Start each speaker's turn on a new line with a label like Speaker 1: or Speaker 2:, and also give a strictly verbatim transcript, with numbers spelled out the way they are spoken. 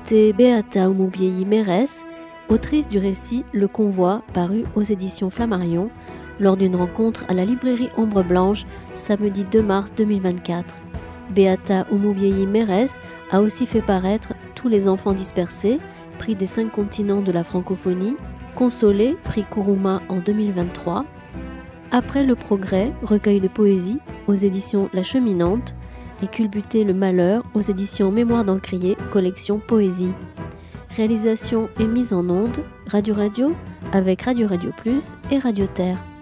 Speaker 1: écouter Beata Oumoubiéyi Mérès, autrice du récit Le Convoi, paru aux éditions Flammarion, lors d'une rencontre à la librairie Ombre Blanche, samedi deux mars deux mille vingt-quatre. Beata Oumoubiéyi Mérès a aussi fait paraître Tous les enfants dispersés, prix des cinq continents de la francophonie, Consolé, prix Kuruma en deux mille vingt-trois, Après le progrès, recueil de poésie aux éditions La Cheminante, et Culbuter le malheur aux éditions Mémoire d'Encrier, collection Poésie. Réalisation et mise en onde, Radio Radio, avec Radio Radio Plus et Radio Terre.